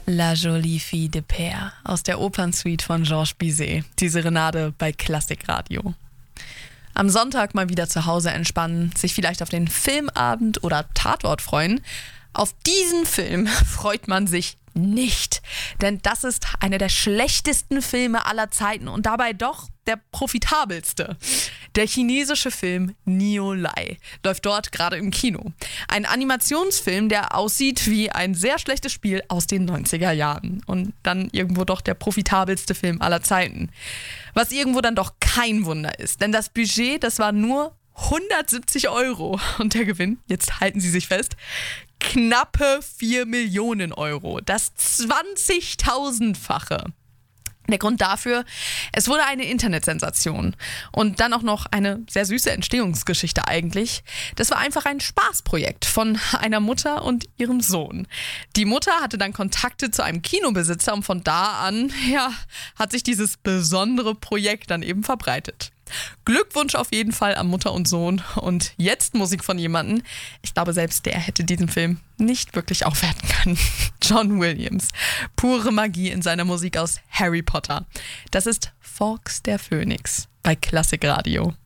La Jolie Fille de Père aus der Opernsuite von Georges Bizet. Die Serenade bei Klassikradio. Am Sonntag mal wieder zu Hause entspannen, sich vielleicht auf den Filmabend oder Tatort freuen. Auf diesen Film freut man sich nicht, denn das ist einer der schlechtesten Filme aller Zeiten und dabei doch der profitabelste. Der chinesische Film Niolai läuft dort gerade im Kino. Ein Animationsfilm, der aussieht wie ein sehr schlechtes Spiel aus den 90er Jahren und dann irgendwo doch der profitabelste Film aller Zeiten. Was irgendwo dann doch kein Wunder ist, denn das Budget, das war nur 170 € und der Gewinn, jetzt halten Sie sich fest, knappe 4 Millionen €. Das 20.000-fache. Der Grund dafür, es wurde eine Internetsensation und dann auch noch eine sehr süße Entstehungsgeschichte eigentlich. Das war einfach ein Spaßprojekt von einer Mutter und ihrem Sohn. Die Mutter hatte dann Kontakte zu einem Kinobesitzer und von da an, hat sich dieses besondere Projekt dann eben verbreitet. Glückwunsch auf jeden Fall an Mutter und Sohn und jetzt Musik von jemandem. Ich glaube, selbst der hätte diesen Film nicht wirklich aufwerten können. John Williams. Pure Magie in seiner Musik aus Harry Potter. Das ist Fawkes der Phönix bei Klassikradio.